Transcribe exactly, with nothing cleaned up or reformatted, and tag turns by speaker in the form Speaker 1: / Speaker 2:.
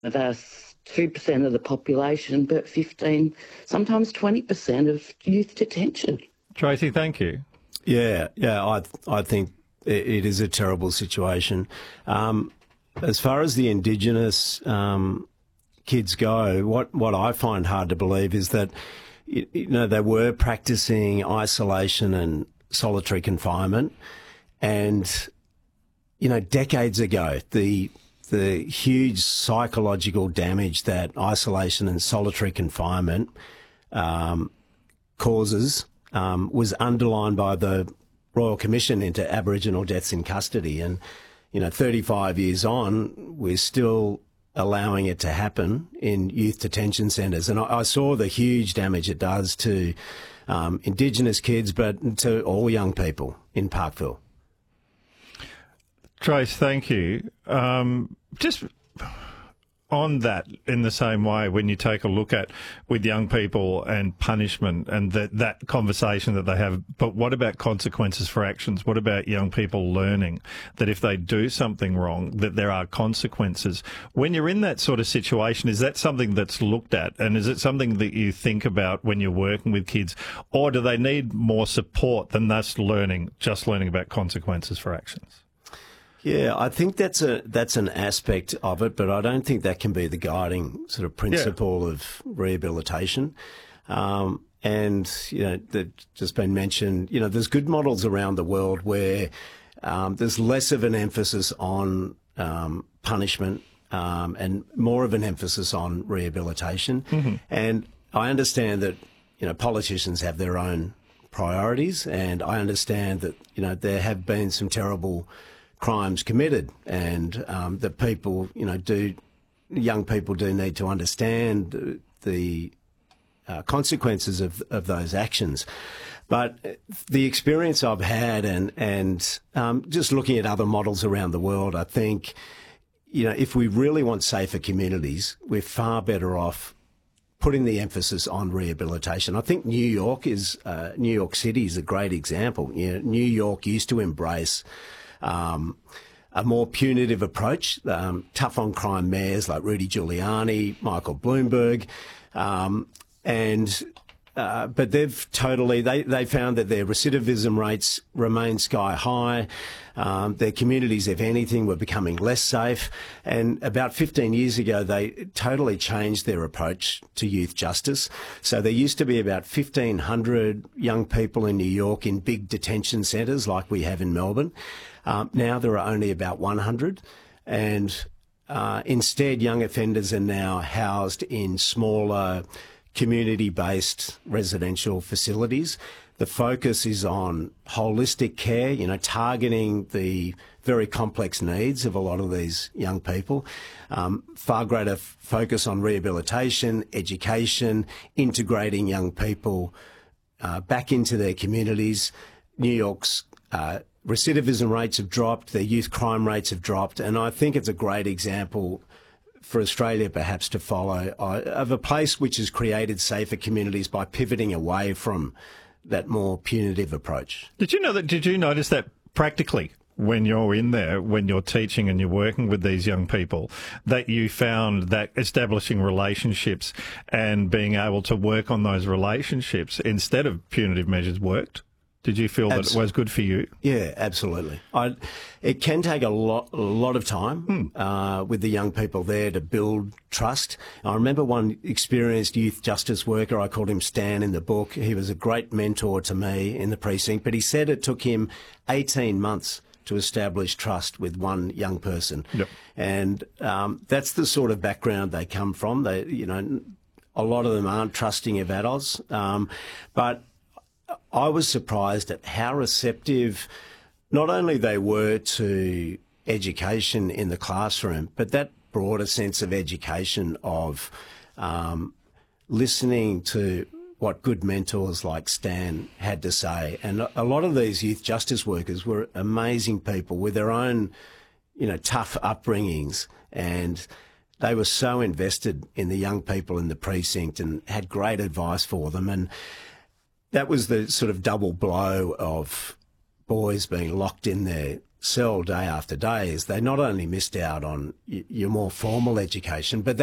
Speaker 1: That's two percent of the population, but fifteen, sometimes twenty percent of youth detention.
Speaker 2: Tracy, thank you.
Speaker 3: Yeah, yeah, I I think it, it is a terrible situation. Um, as far as the Indigenous um, kids go, what, what I find hard to believe is that, you, you know, they were practicing isolation and solitary confinement, and, you know, decades ago, the the huge psychological damage that isolation and solitary confinement um, causes um, was underlined by the Royal Commission into Aboriginal deaths in custody. And, you know, thirty-five years on, we're still allowing it to happen in youth detention centres. And I, I saw the huge damage it does to um, Indigenous kids, but to all young people in Parkville.
Speaker 2: Trace, thank you. Um, just on that, in the same way, when you take a look at with young people and punishment and that, that conversation that they have, but what about consequences for actions? What about young people learning that if they do something wrong, that there are consequences? When you're in that sort of situation, is that something that's looked at? And is it something that you think about when you're working with kids? Or do they need more support than us learning, just learning about consequences for actions?
Speaker 3: Yeah, I think that's a that's an aspect of it, but I don't think that can be the guiding sort of principle yeah. of rehabilitation. Um, and, you know, there's just been mentioned, you know, there's good models around the world where um, there's less of an emphasis on um, punishment um, and more of an emphasis on rehabilitation. Mm-hmm. And I understand that, you know, politicians have their own priorities, and I understand that, you know, there have been some terrible crimes committed, and um, that people, you know, do, young people do need to understand the, the uh, consequences of, of those actions. But the experience I've had and, and um, just looking at other models around the world, I think, you know, if we really want safer communities, we're far better off putting the emphasis on rehabilitation. I think New York is, uh, New York City is a great example. You know, New York used to embrace Um, a more punitive approach, um, tough on crime mayors like Rudy Giuliani, Michael Bloomberg, um, and uh, but they've totally they they found that their recidivism rates remain sky high. Um, their communities, if anything, were becoming less safe. And about fifteen years ago, they totally changed their approach to youth justice. So there used to be about fifteen hundred young people in New York in big detention centres like we have in Melbourne. Um, now there are only about one hundred, and uh, instead young offenders are now housed in smaller community-based residential facilities. The focus is on holistic care, you know, targeting the very complex needs of a lot of these young people. Um, far greater f- focus on rehabilitation, education, integrating young people uh, back into their communities. New York's uh, recidivism rates have dropped, their youth crime rates have dropped, and I think it's a great example for Australia perhaps to follow uh, of a place which has created safer communities by pivoting away from that more punitive approach.
Speaker 2: Did you know that? Did you notice that practically when you're in there, when you're teaching and you're working with these young people, that you found that establishing relationships and being able to work on those relationships instead of punitive measures worked? Did you feel Absol- that it was good for you?
Speaker 3: Yeah, absolutely. I, it can take a lot, a lot of time hmm. uh, with the young people there to build trust. I remember one experienced youth justice worker, I called him Stan in the book. He was a great mentor to me in the precinct, but he said it took him eighteen months to establish trust with one young person.
Speaker 2: Yep.
Speaker 3: And um, that's the sort of background they come from. They, you know, a lot of them aren't trusting of adults, um, but I was surprised at how receptive not only they were to education in the classroom, but that broader sense of education of um, listening to what good mentors like Stan had to say. And a lot of these youth justice workers were amazing people with their own, you know, tough upbringings, and they were so invested in the young people in the precinct and had great advice for them. And that was the sort of double blow of boys being locked in their sell day after day is they not only missed out on y- your more formal education, but